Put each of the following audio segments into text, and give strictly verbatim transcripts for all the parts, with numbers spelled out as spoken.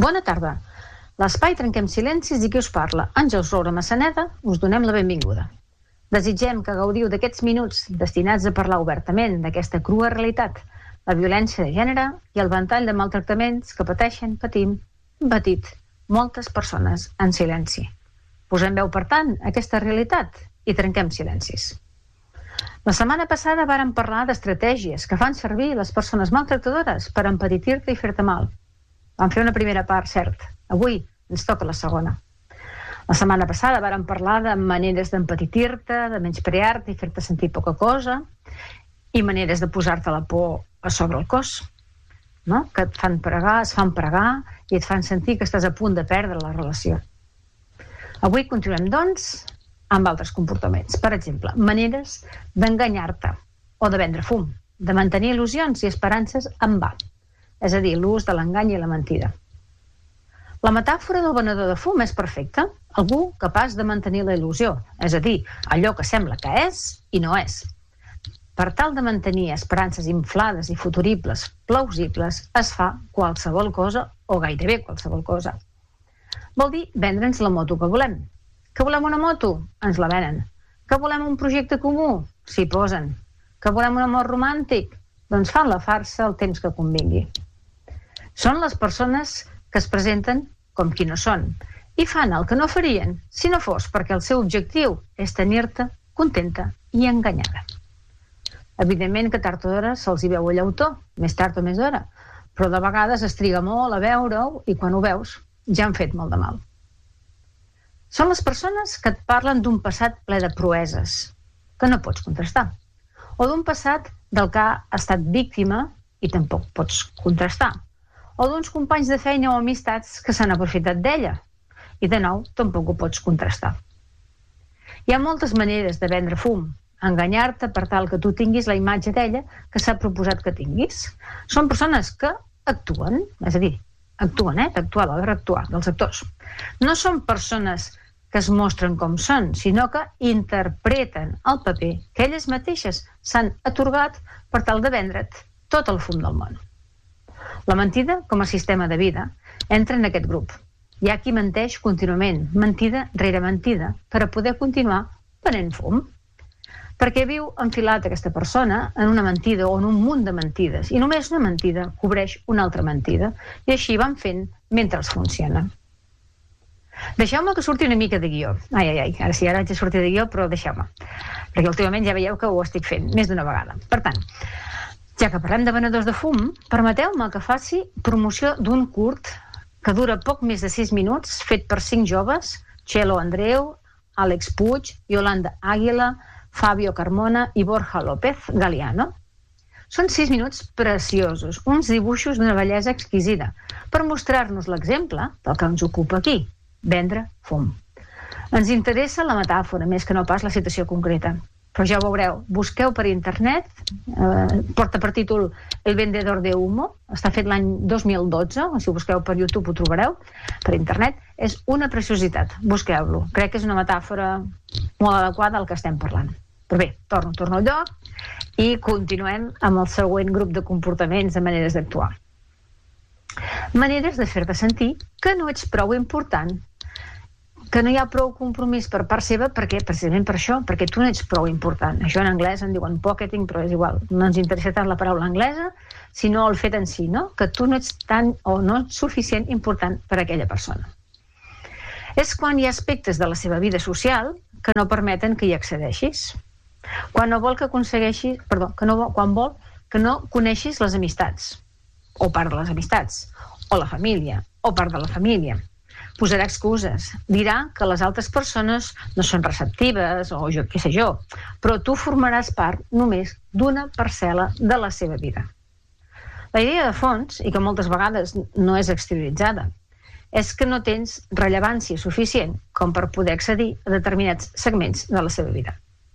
Bona tarda. L'espai Trenquem Silencis i qui us parla, Àngels Roura Massaneda, us donem la benvinguda. Desitgem que gaudiu d'aquests minuts destinats a parlar obertament d'aquesta crua realitat, la violència de gènere i el ventall de maltractaments que pateixen, patim, patit, moltes persones en silenci. Posem veu, per tant, a aquesta realitat i trenquem silencis. La setmana passada vàrem parlar d'estratègies que fan servir les persones maltractadores per empetitir-te i fer-te mal. Vam fer una primera part, cert. Avui ens toca la segona. La setmana passada vàrem parlar de maneres d'empetitir-te, de menysprear-te i fer-te sentir poca cosa, i maneres de posar-te la por a sobre el cos, no? Que et fan pregar, es fan pregar i et fan sentir que estàs a punt de perdre la relació. Avui continuem, doncs, amb altres comportaments. Per exemple, maneres d'enganyar-te o de vendre fum, de mantenir il·lusions i esperances en va, és a dir, l'ús de l'engany i la mentida. La metàfora del venedor de fum és perfecta, algú capaç de mantenir la il·lusió, és a dir, allò que sembla que és i no és. Per tal de mantenir esperances inflades i futuribles plausibles, es fa qualsevol cosa o gairebé qualsevol cosa. Vol dir vendre'ns la moto que volem. Que volem una moto? Ens la venen. Que volem un projecte comú? S'hi posen. Que volem un amor romàntic? Doncs fan la farsa el temps que convingui. Són les persones que es presenten com qui no són i fan el que no farien si no fos perquè el seu objectiu és tenir-te contenta i enganyada. Evidentment que tard o d'hora se'ls hi veu el llautó, més tard o més d'hora, però de vegades es triga molt a veure-ho i quan ho veus ja han fet molt de mal. Són les persones que et parlen d'un passat ple de proeses, que no pots contrastar, o d'un passat del que ha estat víctima i tampoc pots contrastar, o d'uns companys de feina o amistats que s'han aprofitat d'ella i de nou tampoc ho pots contrastar. Hi ha moltes maneres de vendre fum, enganyar-te per tal que tu tinguis la imatge d'ella que s'ha proposat que tinguis. Són persones que actuen, és a dir, actuen, eh? Actuar, el verb actuar, dels actors. No són persones que es mostren com són, sinó que interpreten el paper que elles mateixes s'han atorgat per tal de vendre't tot el fum del món. La mentida, com a sistema de vida, entra en aquest grup. Hi ha qui menteix contínuament, mentida rere mentida, per a poder continuar venent fum. Perquè viu enfilat aquesta persona en una mentida o en un munt de mentides, i només una mentida cobreix una altra mentida, i així van fent mentre els funciona. Deixeu-me que surti una mica de guió. Ai, ai, ai, ara sí, ara haig de sortir de guió, però deixeu-me. Perquè últimament ja veieu que ho estic fent, més d'una vegada. Per tant, ja que parlem de venedors de fum, permeteu-me que faci promoció d'un curt que dura poc més de sis minuts, fet per cinc joves, Txelo Andreu, Àlex Puig, Yolanda Àguila, Fabio Carmona i Borja López Galiano. Són sis minuts preciosos, uns dibuixos d'una bellesa exquisida, per mostrar-nos l'exemple del que ens ocupa aquí, vendre fum. Ens interessa la metàfora, més que no pas la situació concreta. Però ja ho veureu, busqueu per internet, eh, porta per títol El vendedor de humo, està fet l'any dos mil dotze, o si ho busqueu per YouTube ho trobareu, per internet, és una preciositat, busqueu-lo. Crec que és una metàfora molt adequada al que estem parlant. Però bé, torno, torno al lloc i continuem amb el següent grup de comportaments, de maneres d'actuar. Maneres de fer-te sentir que no ets prou important, que no hi ha prou compromís per part seva, perquè precisament per això, perquè tu no ets prou important. Això en anglès en diuen pocketing, però és igual, no ens interessa tant la paraula anglesa, sinó el fet en si, no? Que tu no ets tan o no ets suficient important per a aquella persona. És quan hi ha aspectes de la seva vida social que no permeten que hi accedeixis. Quan no vol que aconsegueixis, perdó, que no vol, quan vol que no coneixis les amistats, o part de les amistats, o la família, o part de la família. Posarà excuses, dirà que les altres persones no són receptives o jo què sé jo, però tu formaràs part només d'una parcel·la de la seva vida. La idea de fons, i que moltes vegades no és exterioritzada, és que no tens rellevància suficient com per poder accedir a determinats segments de la seva vida.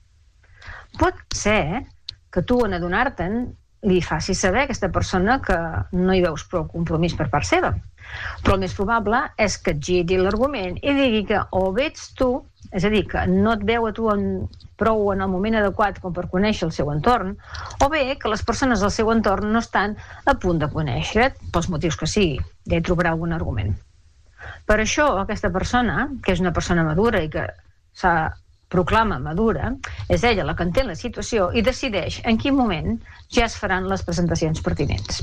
Pot ser que tu, en adonar-te'n, li facis saber a aquesta persona que no hi veus prou compromís per part seva. Però el més probable és que et giri l'argument i digui que o bé ets tu és a dir, que no et veu a tu en, prou en el moment adequat com per conèixer el seu entorn, o bé que les persones del seu entorn no estan a punt de conèixer, pels motius que sigui, ja hi trobarà algun argument. Per això, aquesta persona, que és una persona madura i que s'ha proclama madura, és ella la que entén la situació i decideix en quin moment ja es faran les presentacions pertinents.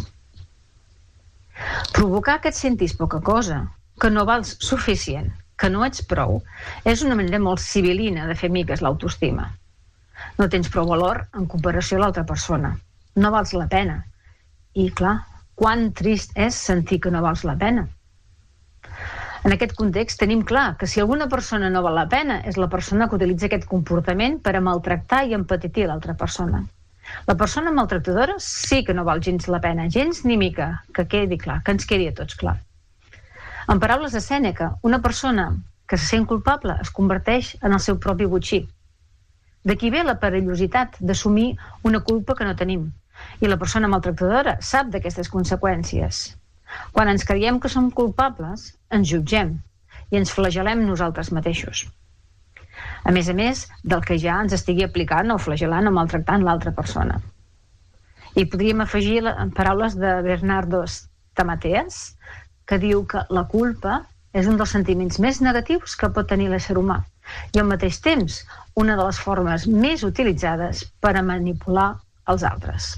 Provocar que et sentis poca cosa, que no vals suficient, que no ets prou, és una manera molt civilina de fer miques l'autoestima. No tens prou valor en comparació a l'altra persona. No vals la pena. I, clar, quan trist és sentir que no vals la pena. En aquest context tenim clar que si alguna persona no val la pena és la persona que utilitza aquest comportament per a maltractar i empatitir l'altra persona. La persona maltractadora sí que no val gens la pena, gens ni mica, que quedi clar, que ens quedi a tots clar. En paraules de Sèneca, una persona que se sent culpable es converteix en el seu propi botxí. D'aquí ve la perillositat d'assumir una culpa que no tenim. I la persona maltractadora sap d'aquestes conseqüències. Quan ens creiem que som culpables, ens jutgem i ens flagel·lem nosaltres mateixos. A més a més del que ja ens estigui aplicant o flagel·lant o maltractant l'altra persona. I podríem afegir les paraules de Bernardo Tamateas, que diu que la culpa és un dels sentiments més negatius que pot tenir l'ésser humà i al mateix temps una de les formes més utilitzades per a manipular els altres.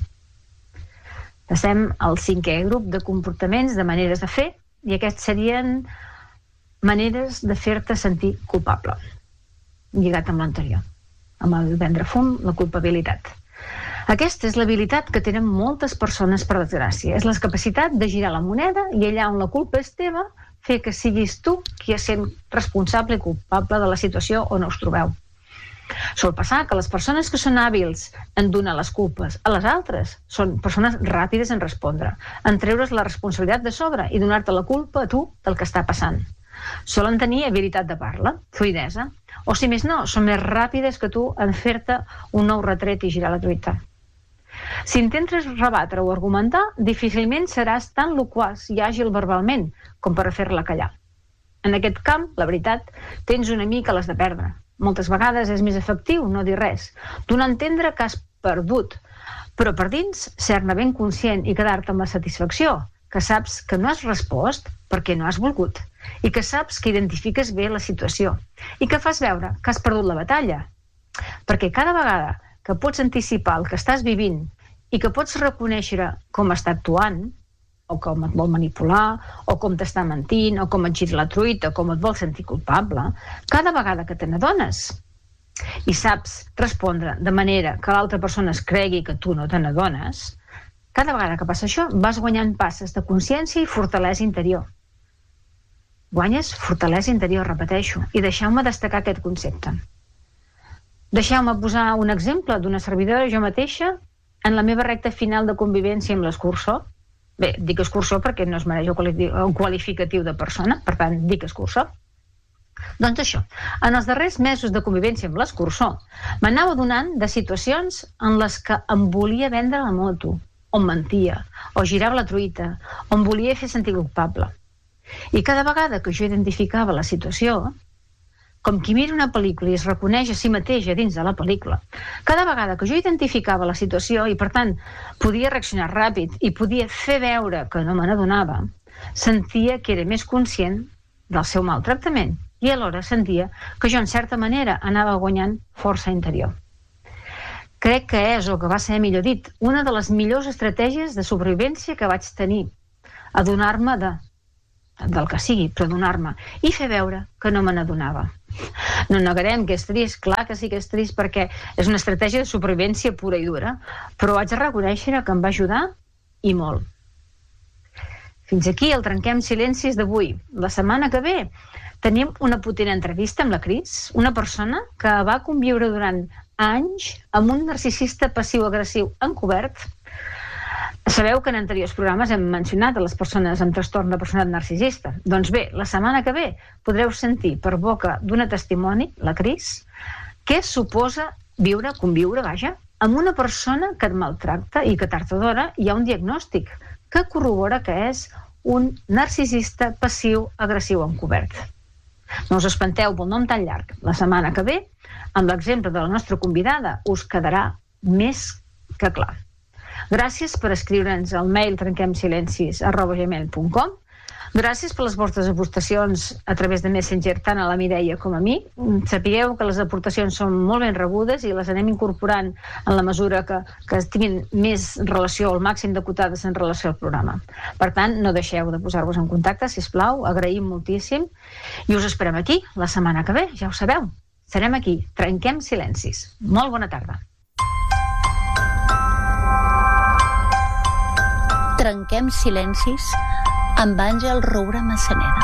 Passem al cinquè grup de comportaments, de maneres de fer, i aquests serien maneres de fer-te sentir culpable, lligat amb l'anterior, amb el vendre fum, la culpabilitat. Aquesta és l'habilitat que tenen moltes persones, per desgràcia. És la capacitat de girar la moneda i allà on la culpa és teva, fer que siguis tu qui es sent responsable i culpable de la situació on us trobeu. Sol passar que les persones que són hàbils en donar les culpes a les altres són persones ràpides en respondre, en treure's la responsabilitat de sobre i donar-te la culpa a tu del que està passant. Solen tenir habilitat de parla, fluïdesa, o si més no, són més ràpides que tu en fer-te un nou retret i girar la truita. Si intentes rebatre o argumentar, difícilment seràs tan loquaç i àgil verbalment com per a fer-la callar. En aquest camp, la veritat, tens una mica les de perdre. Moltes vegades és més efectiu no dir res, donar a entendre que has perdut, però per dins ser-ne ben conscient i quedar-te amb la satisfacció que saps que no has respost perquè no has volgut i que saps que identifiques bé la situació i que fas veure que has perdut la batalla. Perquè cada vegada que pots anticipar el que estàs vivint i que pots reconèixer com està actuant, o com et vol manipular, o com t'està mentint, o com et gira la truita, o com et vol sentir culpable, cada vegada que te n'adones i saps respondre de manera que l'altra persona es cregui que tu no te n'adones, cada vegada que passa això vas guanyant passes de consciència i fortalesa interior. Guanyes fortalesa interior, repeteixo, i deixeu-me destacar aquest concepte. Deixeu-me posar un exemple d'una servidora jo mateixa en la meva recta final de convivència amb l'escurçó. Bé, dic escurçó perquè no es mereix un qualificatiu de persona, per tant, dic escurçó. Doncs això, en els darrers mesos de convivència amb l'escurçó, m'anava donant de situacions en les que em volia vendre la moto, on mentia, o girava la truita, on volia fer sentir culpable. I cada vegada que jo identificava la situació, com qui mira una pel·lícula i es reconeix a si mateix a dins de la pel·lícula, cada vegada que jo identificava la situació i, per tant, podia reaccionar ràpid i podia fer veure que no me n'adonava, sentia que era més conscient del seu maltractament i alhora sentia que jo, en certa manera, anava guanyant força interior. Crec que és, o que va ser millor dit, una de les millors estratègies de supervivència que vaig tenir, adonar-me de del que sigui, però adonar-me i fer veure que no me n'adonava. No negarem que és trist, clar que sí que és trist perquè és una estratègia de supervivència pura i dura, però haig de reconèixer que em va ajudar i molt. Fins aquí el Trenquem Silencis d'avui. La setmana que ve tenim una potent entrevista amb la Cris, una persona que va conviure durant anys amb un narcisista passiu-agressiu encobert. Sabeu que en anteriors programes hem mencionat a les persones amb trastorn de personalitat narcisista. Doncs bé, la setmana que ve podreu sentir per boca d'una testimoni, la Cris, què suposa viure, conviure, vaja, amb una persona que et maltracta i que tard o d'hora hi ha un diagnòstic que corrobora que és un narcisista passiu-agressiu encobert. No us espanteu pel nom tan llarg. La setmana que ve, amb l'exemple de la nostra convidada, us quedarà més que clar. Gràcies per escriure'ns al mail trenquemsilencis arroba gmail punt com. Gràcies per les vostres aportacions a través de Messenger, tant a la Mireia com a mi. Sapigueu que les aportacions són molt ben rebudes i les anem incorporant en la mesura que, que tinguin més relació, el màxim d'acotades en relació al programa. Per tant, no deixeu de posar-vos en contacte, sisplau, agraïm moltíssim. I us esperem aquí la setmana que ve, ja ho sabeu. Serem aquí, Trenquem Silencis. Molt bona tarda. Trenquem Silencis amb Àngel Roura Massaneda.